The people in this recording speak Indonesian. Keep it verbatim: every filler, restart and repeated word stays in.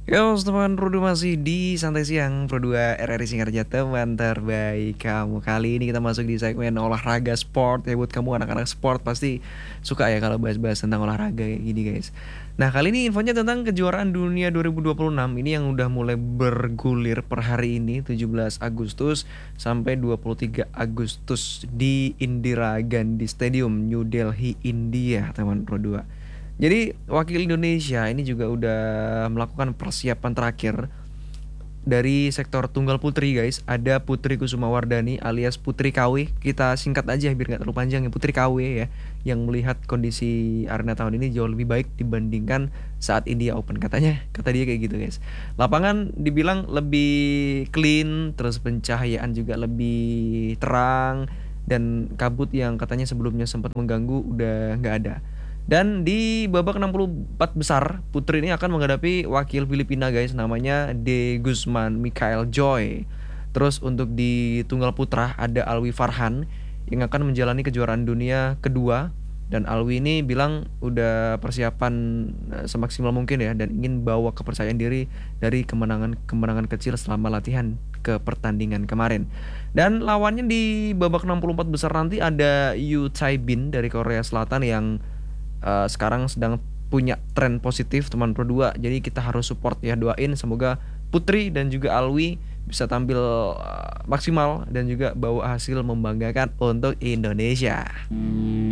Yo, teman Pro dua masih di Santai Siang Pro dua R R I Singarja, teman terbaik kamu. Kali ini kita masuk di segmen olahraga sport. Ya buat kamu anak-anak sport pasti suka ya kalau bahas-bahas tentang olahraga kayak gini guys. Nah kali ini infonya tentang kejuaraan dunia dua ribu dua puluh enam ini yang udah mulai bergulir per hari ini tujuh belas Agustus sampai dua puluh tiga Agustus di Indira Gandhi Stadium, New Delhi, India, teman Pro dua. Jadi wakil Indonesia ini juga udah melakukan persiapan terakhir dari sektor tunggal putri guys. Ada Putri Kusumawardani alias Putri K W. Kita singkat aja biar nggak terlalu panjang ya, Putri K W ya. Yang melihat kondisi arena tahun ini jauh lebih baik dibandingkan saat India Open. Katanya, kata dia kayak gitu guys. Lapangan dibilang lebih clean, terus pencahayaan juga lebih terang, dan kabut yang katanya sebelumnya sempat mengganggu udah nggak ada. Dan di babak enam puluh empat besar, Putri ini akan menghadapi wakil Filipina guys, namanya De Guzman Mikael Joy. Terus untuk di tunggal putra ada Alwi Farhan yang akan menjalani kejuaraan dunia kedua. Dan Alwi ini bilang udah persiapan eh, semaksimal mungkin ya, dan ingin bawa kepercayaan diri dari kemenangan-kemenangan kecil selama latihan ke pertandingan kemarin. Dan lawannya di babak enam puluh empat besar nanti ada Yu Chai Bin dari Korea Selatan yang uh, sekarang sedang punya tren positif teman Pro dua. Jadi kita harus support ya, doain semoga Putri dan juga Alwi bisa tampil uh, maksimal dan juga bawa hasil membanggakan untuk Indonesia.